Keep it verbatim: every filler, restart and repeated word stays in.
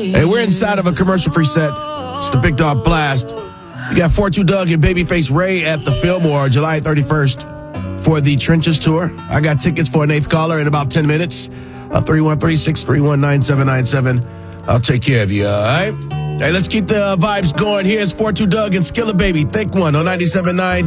Hey, we're inside of a commercial-free set. It's the Big Dog Blast. You got four two Doug and Babyface Ray at the Fillmore July thirty-first for the Trenches Tour. I got tickets for an eighth caller in about ten minutes. Uh, three one three, six three one, nine seven nine seven. I'll take care of you, all right? Hey, let's keep the uh, vibes going. Here's four two Doug and Skilla Baby. Think one on ninety-seven point nine